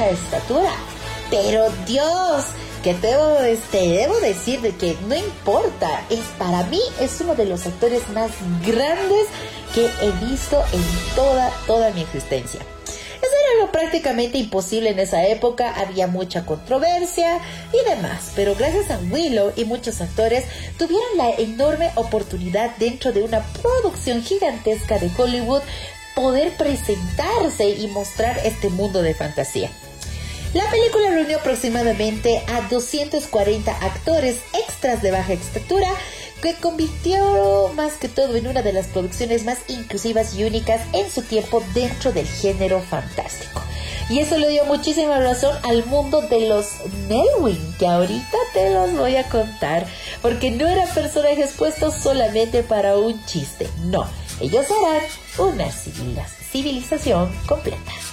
baja estatura. Pero Dios, que debo decir de que no importa, para mí es uno de los actores más grandes que he visto en toda mi existencia. Eso era algo prácticamente imposible en esa época, había mucha controversia y demás, pero gracias a Willow y muchos actores tuvieron la enorme oportunidad dentro de una producción gigantesca de Hollywood poder presentarse y mostrar este mundo de fantasía. La película reunió aproximadamente a 240 actores extras de baja estatura, que convirtió más que todo en una de las producciones más inclusivas y únicas en su tiempo dentro del género fantástico. Y eso le dio muchísima razón al mundo de los Nelwyn, que ahorita te los voy a contar, porque no eran personajes puestos solamente para un chiste, no, ellos eran una civilización completa.